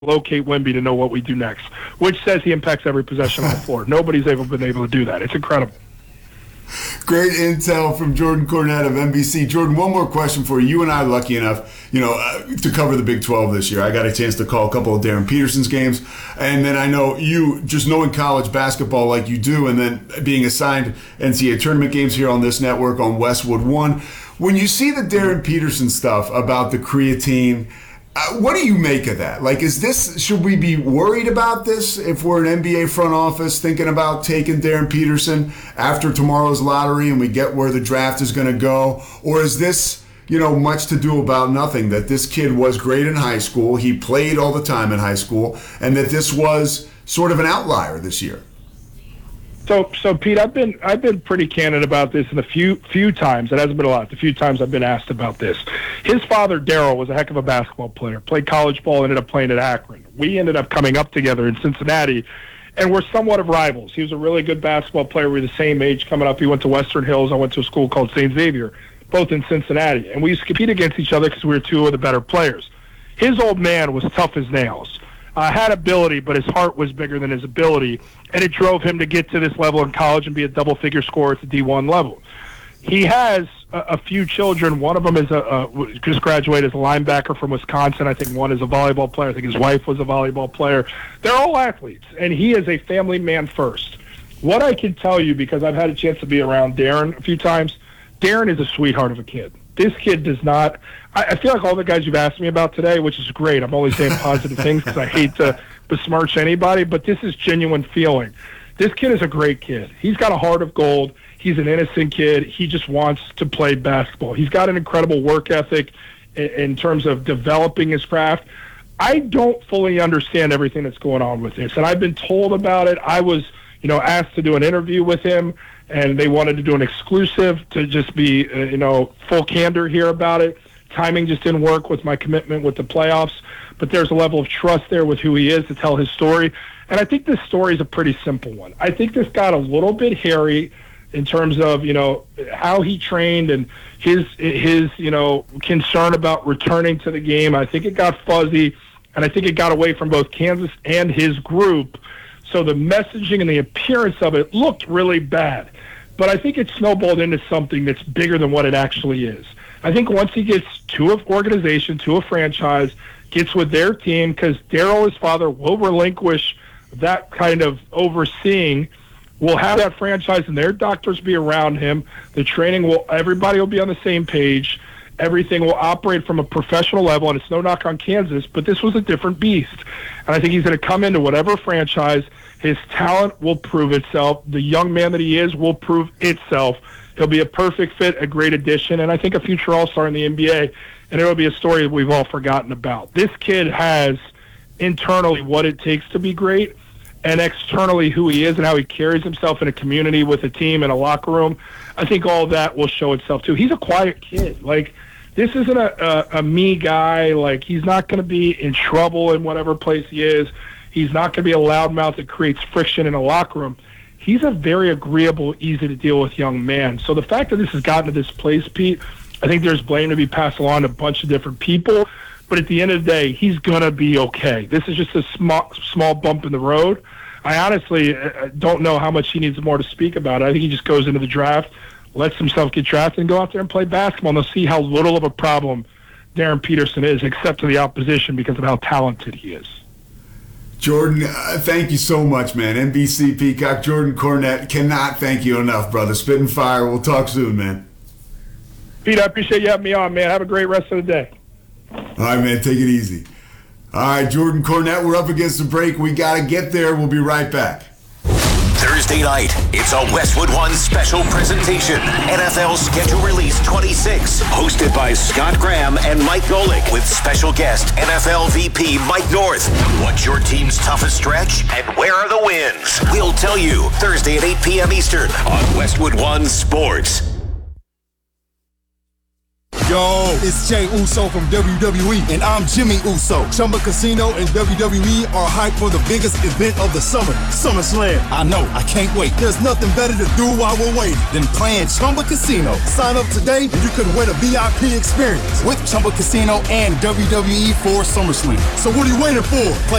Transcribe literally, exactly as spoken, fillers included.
locate Wemby to know what we do next, which says he impacts every possession on the floor. Nobody's ever been able to do that. It's incredible. Great intel from Jordan Cornette of N B C. Jordan, one more question for you. You and I, lucky enough, you know, uh, to cover the Big twelve this year. I got a chance to call a couple of Darren Peterson's games, and then I know you, just knowing college basketball like you do, and then being assigned N C double A tournament games here on this network on Westwood One. When you see the Darren Peterson stuff about the creatine, Uh, what do you make of that? Like, is this, should we be worried about this if we're an N B A front office thinking about taking Darren Peterson after tomorrow's lottery and we get where the draft is going to go? Or is this, you know, much to do about nothing, that this kid was great in high school, he played all the time in high school, and that this was sort of an outlier this year? So, so Pete, I've been I've been pretty candid about this in a few few times. It hasn't been a lot. The few times I've been asked about this. His father, Daryl, was a heck of a basketball player. Played college ball, ended up playing at Akron. We ended up coming up together in Cincinnati, and we're somewhat of rivals. He was a really good basketball player. We were the same age coming up. He went to Western Hills. I went to a school called Saint Xavier, both in Cincinnati. And we used to compete against each other because we were two of the better players. His old man was tough as nails. Uh, had ability, but his heart was bigger than his ability, and it drove him to get to this level in college and be a double-figure scorer at the D one level. He has a, a few children. One of them is a, a just graduated as a linebacker from Wisconsin. I think one is a volleyball player. I think his wife was a volleyball player. They're all athletes, and he is a family man first. What I can tell you, because I've had a chance to be around Darren a few times, Darren is a sweetheart of a kid. This kid does not – I feel like all the guys you've asked me about today, which is great. I'm only saying positive things because I hate to besmirch anybody, but this is genuine feeling. This kid is a great kid. He's got a heart of gold. He's an innocent kid. He just wants to play basketball. He's got an incredible work ethic in, in terms of developing his craft. I don't fully understand everything that's going on with this, and I've been told about it. I was, you know, asked to do an interview with him, and they wanted to do an exclusive to just be, uh, you know, full candor here about it. Timing just didn't work with my commitment with the playoffs, but there's a level of trust there with who he is to tell his story. And I think this story is a pretty simple one. I think this got a little bit hairy in terms of, you know, how he trained and his, his, you know, concern about returning to the game. I think it got fuzzy, and I think it got away from both Kansas and his group. So the messaging and the appearance of it looked really bad. But I think it snowballed into something that's bigger than what it actually is. I think once he gets to an organization, to a franchise, gets with their team, because Daryl, his father, will relinquish that kind of overseeing, will have that franchise and their doctors be around him. The training will, everybody will be on the same page. Everything will operate from a professional level, and it's no knock on Kansas, but this was a different beast. And I think he's going to come into whatever franchise. His talent will prove itself. The young man that he is will prove itself. He'll be a perfect fit, a great addition, and I think a future all-star in the N B A, and it'll be a story that we've all forgotten about. This kid has internally what it takes to be great, and externally who he is and how he carries himself in a community with a team and a locker room. I think all of that will show itself, too. He's a quiet kid. Like, this isn't a, a, a me guy. Like, he's not going to be in trouble in whatever place he is. He's not going to be a loudmouth that creates friction in a locker room. He's a very agreeable, easy-to-deal-with young man. So the fact that this has gotten to this place, Pete, I think there's blame to be passed along to a bunch of different people. But at the end of the day, he's going to be okay. This is just a small, small bump in the road. I honestly don't know how much he needs more to speak about. I think he just goes into the draft, lets himself get drafted, and go out there and play basketball, and they'll see how little of a problem Darren Peterson is, except to the opposition because of how talented he is. Jordan, uh, thank you so much, man. N B C Peacock, Jordan Cornette, cannot thank you enough, brother. Spit and fire. We'll talk soon, man. Pete, I appreciate you having me on, man. Have a great rest of the day. All right, man. Take it easy. All right, Jordan Cornette, we're up against the break. We got to get there. We'll be right back. Thursday night, it's a Westwood One special presentation. N F L Schedule Release twenty-six, hosted by Scott Graham and Mike Golick, with special guest N F L V P Mike North. What's your team's toughest stretch, and where are the wins? We'll tell you Thursday at eight p.m. Eastern on Westwood One Sports. Yo, it's Jay Uso from W W E, and I'm Jimmy Uso. Chumba Casino and W W E are hyped for the biggest event of the summer, SummerSlam. I know, I can't wait. There's nothing better to do while we're waiting than playing Chumba Casino. Sign up today and you could win a V I P experience with Chumba Casino and W W E for SummerSlam. So what are you waiting for? Play